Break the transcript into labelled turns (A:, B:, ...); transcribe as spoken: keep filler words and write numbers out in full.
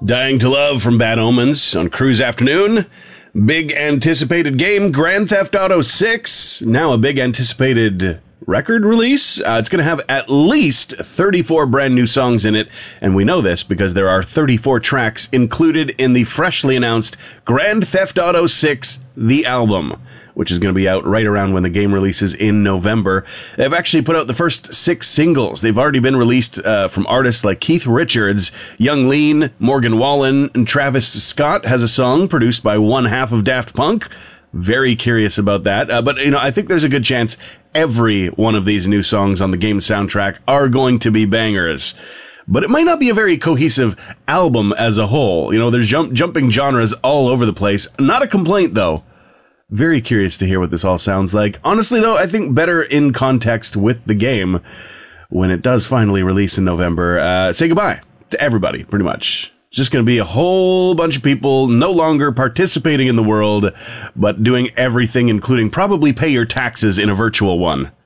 A: Dying to Love from Bad Omens on Cruise Afternoon. Big anticipated game, Grand Theft Auto six. Now a big anticipated record release. Uh, it's going to have at least thirty-four brand new songs in it. And we know this because there are thirty-four tracks included in the freshly announced Grand Theft Auto six, the album, which is going to be out right around when the game releases in November. They've actually put out the first six singles. They've already been released uh, from artists like Keith Richards, Young Lean, Morgan Wallen, and Travis Scott has a song produced by one half of Daft Punk. Very curious about that. Uh, but, you know, I think there's a good chance every one of these new songs on the game soundtrack are going to be bangers. But it might not be a very cohesive album as a whole. You know, there's jump- jumping genres all over the place. Not a complaint, though. Very curious to hear what this all sounds like. Honestly, though, I think better in context with the game when it does finally release in November. Uh, say goodbye to everybody, pretty much. It's just going to be a whole bunch of people no longer participating in the world, but doing everything, including probably pay your taxes in a virtual one.